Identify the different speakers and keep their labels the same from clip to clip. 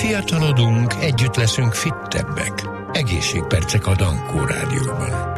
Speaker 1: fiatalodunk, együtt leszünk fittebbek. Egészségpercek a Dankó Rádióban.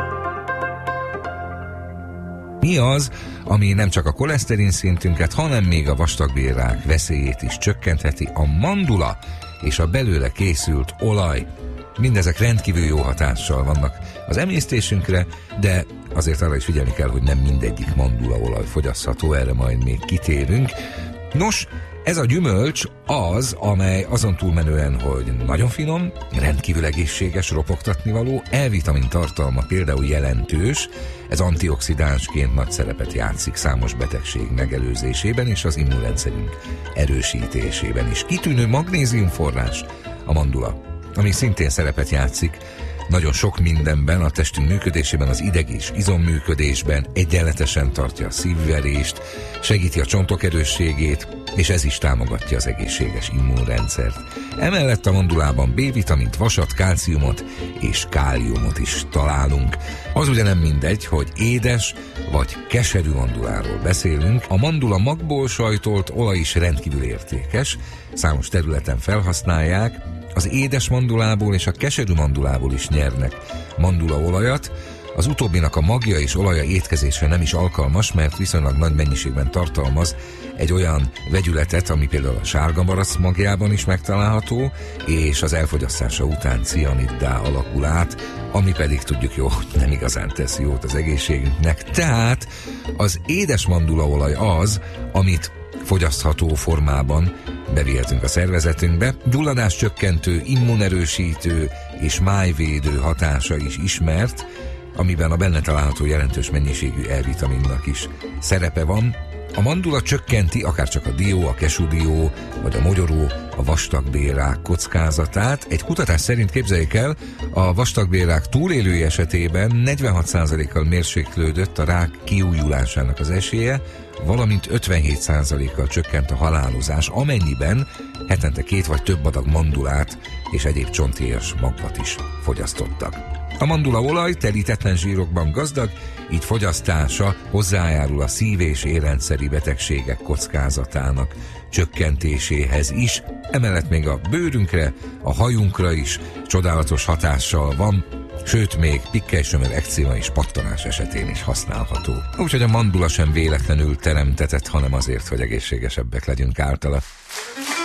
Speaker 2: Mi az, ami nem csak a koleszterin szintünket, hanem még a vastagbélrák veszélyét is csökkentheti? A mandula és a belőle készült olaj. Mindezek rendkívül jó hatással vannak az emésztésünkre, de azért arra is figyelni kell, hogy nem mindegyik mandulaolaj fogyasztható, erre majd még kitérünk. Nos, ez a gyümölcs az, amely azon túlmenően, hogy nagyon finom, rendkívül egészséges, ropogtatnivaló, E-vitamin tartalma például jelentős, ez antioxidánsként nagy szerepet játszik számos betegség megelőzésében és az immunrendszerünk erősítésében is. Kitűnő magnéziumforrás a mandula, ami szintén szerepet játszik nagyon sok mindenben, a testünk működésében, az ideg- és izomműködésben, egyenletesen tartja a szívverést, segíti a csontok erősségét, és ez is támogatja az egészséges immunrendszert. Emellett a mandulában B-vitamint, vasat, kálciumot és káliumot is találunk. Az ugye nem mindegy, hogy édes vagy keserű manduláról beszélünk. A mandula magból sajtolt olaj is rendkívül értékes, számos területen felhasználják, az édes mandulából és a keserű mandulából is nyernek mandulaolajat. Az utóbbinak a magja és olaja étkezésre nem is alkalmas, mert viszonylag nagy mennyiségben tartalmaz egy olyan vegyületet, ami például a sárgamarac magjában is megtalálható, és az elfogyasztása után cianiddá alakul át, ami pedig tudjuk jó, hogy nem igazán tesz jót az egészségünknek. Tehát az édes mandulaolaj az, amit fogyasztható formában bevihetünk a szervezetünkbe. Gyulladás csökkentő, immunerősítő és májvédő hatása is ismert, amiben a benne található jelentős mennyiségű E-vitaminnak is szerepe van. A mandula csökkenti akárcsak a dió, a kesudió vagy a mogyoró, a vastagbélrák kockázatát. Egy kutatás szerint, képzeljék el, a vastagbélrák túlélői esetében 46%-kal mérséklődött a rák kiújulásának az esélye, valamint 57%-kal csökkent a halálozás, amennyiben hetente 2 vagy több adag mandulát és egyéb csonthéjas magvat is fogyasztottak. A mandulaolaj telítetlen zsírokban gazdag, így fogyasztása hozzájárul a szív- és érrendszeri betegségek kockázatának csökkentéséhez is. Emellett még a bőrünkre, a hajunkra is csodálatos hatással van, sőt még pikkely-sömör, ekcéma és pattanás esetén is használható. Úgyhogy a mandula sem véletlenül teremtetett, hanem azért, hogy egészségesebbek legyünk általa.